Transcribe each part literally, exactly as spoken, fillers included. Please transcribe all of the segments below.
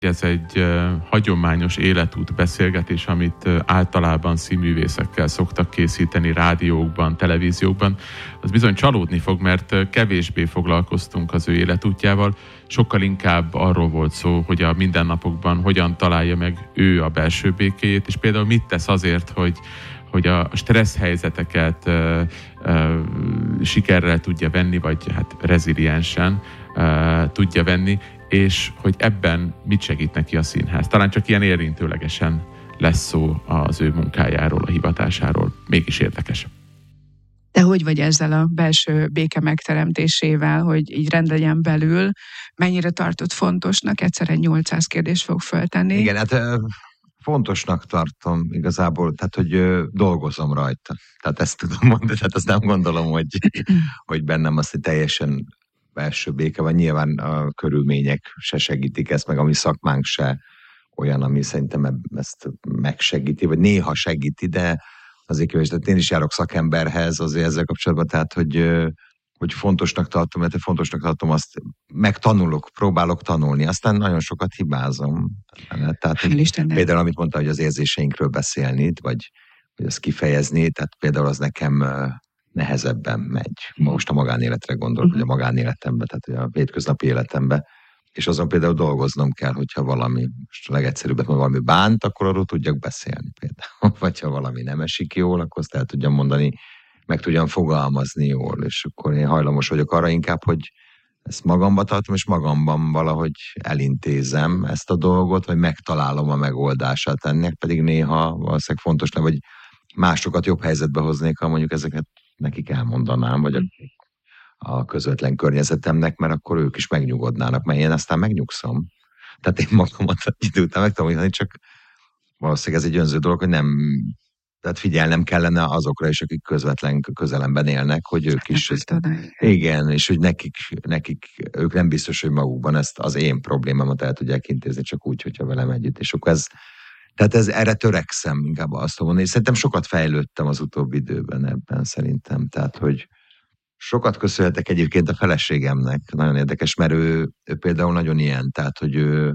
Ez egy uh, hagyományos életút beszélgetés, amit uh, általában színművészekkel szoktak készíteni rádiókban, televíziókban. Az bizony csalódni fog, mert uh, kevésbé foglalkoztunk az ő életútjával. Sokkal inkább arról volt szó, hogy a mindennapokban hogyan találja meg ő a belső békéjét, és például mit tesz azért, hogy hogy a stressz helyzeteket uh, uh, sikerrel tudja venni, vagy hát reziliensen uh, tudja venni, és hogy ebben mit segít neki a színház. Talán csak ilyen érintőlegesen lesz szó az ő munkájáról, a hivatásáról. Mégis érdekes. De hogy vagy ezzel a belső béke megteremtésével, hogy így rend legyen belül, mennyire tartott fontosnak? Egyszerűen nyolcszáz kérdést fog föltenni. Igen, hát fontosnak tartom igazából, tehát hogy dolgozom rajta. Tehát ezt tudom mondani, tehát azt nem gondolom, hogy, hogy bennem azt, hogy teljesen belső béke van. Nyilván a körülmények se segítik ezt, meg a mi szakmánk se olyan, ami szerintem ezt megsegíti, vagy néha segíti, de azért kívül, tehát én is járok szakemberhez azért ezzel kapcsolatban, tehát hogy, hogy fontosnak tartom, mert fontosnak tartom azt, megtanulok, próbálok tanulni, aztán nagyon sokat hibázom. Tehát például, amit mondta, hogy az érzéseinkről beszélni, vagy hogy azt kifejezni, tehát például az nekem nehezebben megy. Most a magánéletre gondolok, uh-huh. hogy a magánéletembe, tehát hogy a hétköznapi életembe, és azon például dolgoznom kell, hogyha valami, most a legegyszerűbbet, ha valami bánt, akkor arról tudjak beszélni például. Vagy ha valami nem esik jól, akkor azt el tudjam mondani, meg tudjam fogalmazni jól, és akkor én hajlamos vagyok arra inkább, hogy ezt magamba tartom, és magamban valahogy elintézem ezt a dolgot, vagy megtalálom a megoldását ennek, pedig néha valószínűleg fontos, vagy másokat jobb helyzetbe hoznék, ha mondjuk ezeket nekik elmondanám, vagy a, a közvetlen környezetemnek, mert akkor ők is megnyugodnának, mert én aztán megnyugszom. Tehát én magamat idő után meg tudom mondani, csak valószínűleg ez egy önző dolog, hogy nem, tehát figyelnem kellene azokra is, akik közvetlen közelemben élnek, hogy ők is. Ezt, igen, és hogy nekik, nekik, ők nem biztos, hogy magukban ezt az én problémámat el tudják intézni, csak úgy, hogyha velem együtt. És akkor ez, tehát ez, erre törekszem inkább azt mondani. És szerintem sokat fejlődtem az utóbbi időben ebben szerintem. Tehát, hogy sokat köszönhetek egyébként a feleségemnek. Nagyon érdekes, mert ő, ő például nagyon ilyen. Tehát, hogy ő,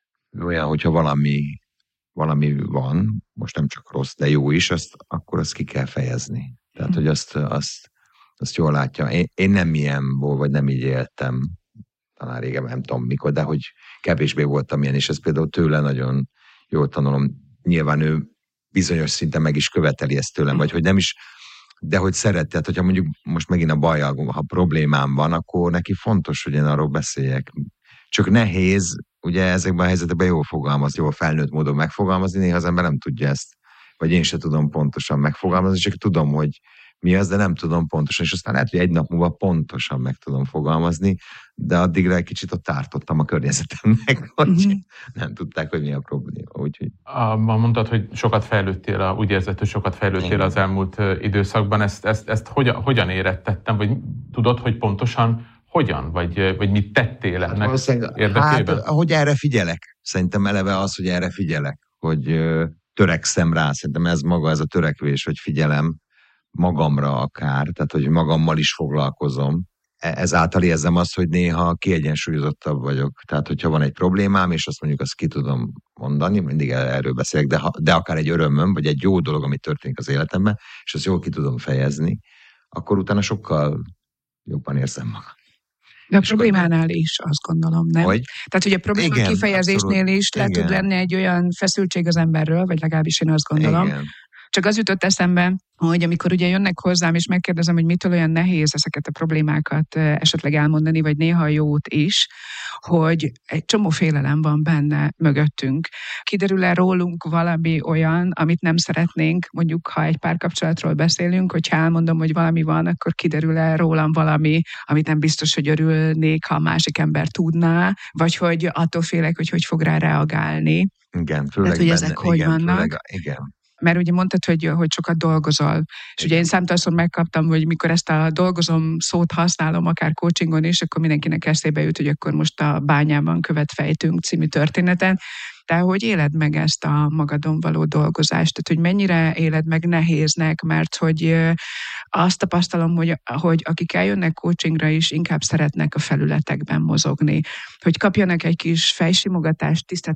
ő olyan, hogyha valami, valami van, most nem csak rossz, de jó is, azt, akkor azt ki kell fejezni. Tehát, hogy azt, azt, azt jól látja. Én, én nem ilyen volt, vagy nem így éltem. Talán régen nem tudom mikor, de hogy kevésbé voltam ilyen, és ez például tőle nagyon jól tanulom. Nyilván ő bizonyos szinten meg is követeli ezt tőlem, vagy hogy nem is, de hogy szeret, tehát hogyha mondjuk most megint a bajjal, ha problémám van, akkor neki fontos, hogy én arról beszéljek. Csak nehéz, ugye ezekben a helyzetekben jól fogalmazni, jól felnőtt módon megfogalmazni, néha az ember nem tudja ezt, vagy én se tudom pontosan megfogalmazni, csak tudom, hogy mi az, de nem tudom pontosan, és aztán lehet, hogy egy nap múlva pontosan meg tudom fogalmazni, de addigra egy kicsit ott ártottam a környezetemnek, hogy uh-huh. nem tudták, hogy mi a probléma. Úgyhogy... Mondtad, hogy sokat fejlődtél, a, úgy érzed, hogy sokat fejlődtél Igen. az elmúlt időszakban. Ezt, ezt, ezt hogyan, hogyan érettettem, vagy tudod, hogy pontosan hogyan, vagy, vagy mit tettél hát ennek érdekében? Hát, hogy erre figyelek. Szerintem eleve az, hogy erre figyelek, hogy ö, törekszem rá. Szerintem ez maga, ez a törekvés, hogy figyelem magamra akár, tehát hogy magammal is foglalkozom. Ezáltal érzem azt, hogy néha kiegyensúlyozottabb vagyok. Tehát, hogyha van egy problémám, és azt mondjuk azt ki tudom mondani, mindig erről beszélek, de, ha, de akár egy örömöm, vagy egy jó dolog, ami történik az életemben, és azt jól ki tudom fejezni, akkor utána sokkal jobban érzem magam. De a és problémánál akkor... is, azt gondolom, nem? Hogy? Tehát, hogy a probléma igen, kifejezésnél abszolút. is le igen. tud lenni egy olyan feszültség az emberről, vagy legalábbis én azt gondolom. Igen. Csak az jutott eszembe, hogy amikor ugye jönnek hozzám, és megkérdezem, hogy mitől olyan nehéz ezeket a problémákat esetleg elmondani, vagy néha a jót is, hogy egy csomó félelem van benne mögöttünk. Kiderül-e rólunk valami olyan, amit nem szeretnénk, mondjuk ha egy párkapcsolatról beszélünk, hogyha elmondom, hogy valami van, akkor kiderül-e rólam valami, amit nem biztos, hogy örülnék, ha a másik ember tudná, vagy hogy attól félek, hogy hogy fog rá reagálni. Igen, főleg Tehát, hogy ezek benne, hogy igen, vannak. Főleg, igen. Mert ugye mondtad, hogy, hogy sokat dolgozol. És ugye én számtalanszor megkaptam, hogy mikor ezt a dolgozom szót használom, akár coachingon is, akkor mindenkinek eszébe jut, hogy akkor most a bányában követ fejtünk című történeten. De hogy éled meg ezt a magadon való dolgozást? Tehát, hogy mennyire éled meg nehéznek, mert hogy azt tapasztalom, hogy, hogy akik eljönnek coachingra is, inkább szeretnek a felületekben mozogni. Hogy kapjanak egy kis fejsimogatást, tisztát